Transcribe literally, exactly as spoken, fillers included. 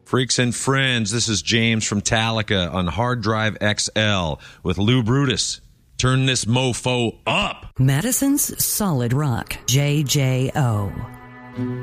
Freaks and friends, this is James from Talica on Hard Drive X L with Lou Brutus. Turn this mofo up. Madison's Solid Rock, J J O.